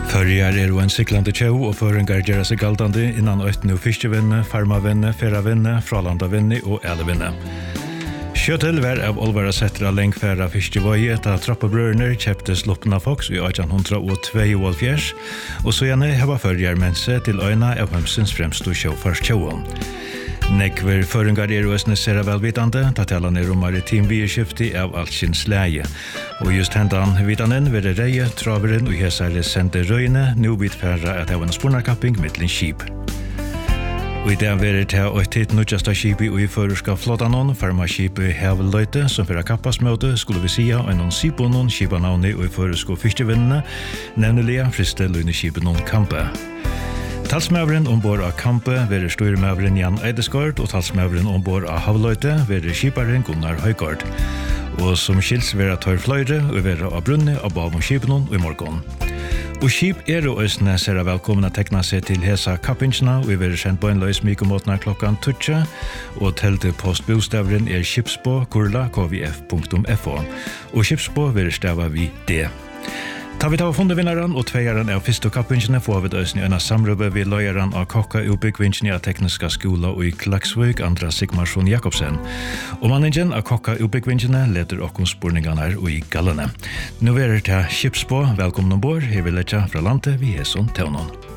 Førjar jo en siklande tjau og føringar gjør seg galdande innan øytene og fiskevinne, farmavinne, feravinne, fralandavinne og elevinne. Kjøtel var av olvara settra lengfæra fiskevøye da trappebrødene kjøpte sloppna foks i 1872, og så gjerne heva førjar mense til øyna av hømsens fremstå sjåfarskjåen. Nekver føringar jo sera velvitande, da talan maritim virkifti av altkins leie. Og just hendan vitanen vil reie traveren og hesare sende røyne, nu vidfæra at av en spornarkapping mittlin skip. Og i det vil det ta åttit nødjasta skipi og i førerska flåtanon, farmaskipi Heveløyte, som fyrir kappasmøte, skulle vi sia, og noen siponon, skipanavni og i førersko fyrstevinnene, nevnelige friste løyneskipenon Kampe. Talsmøveren ombord av Kampe verer styrmøveren Jan Eideskård, og talsmøveren ombord av Havløyte verer skiparen Gunnar Høygård. Og som skils verer tør fløyre og verer av brunni av bavum skipenon og i morgon. Og skip og østene ser velkomna tekna seg til hesa kappingsna, og vi verer sendt bøgnløys mykomåtna klokkan 12, og teltet postbostøveren skipsbå kurla kvf.fo, og skipsbå verer stava vi D. Ta vi ta funnet vinnaren og tveiaren av fyrste kappingsene får vi døsni en samrøve ved løyeren av kokka utbyggvinsjen av tekniska skola og i Klaksvøk, Andra Sigmarsson Jakobsen. Og manningen av kokka utbyggvinsjene leder okkom spurningene og i gallene. Nå er det til Skipsbå, velkommen ombord, jeg vil lette fra landet vi Tøvnon.